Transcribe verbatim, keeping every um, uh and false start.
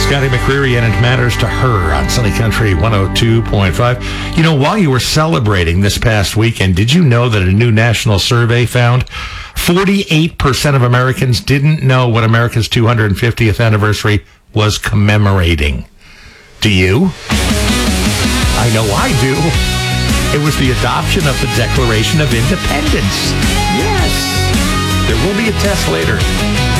Scotty McCreery, and it matters to her on Sunny Country one oh two point five. You know, while you were celebrating this past weekend, did you know that a new national survey found forty-eight percent of Americans didn't know what America's two hundred fiftieth anniversary was commemorating? Do you? I know I do. It was the adoption of the Declaration of Independence. Yes. There will be a test later.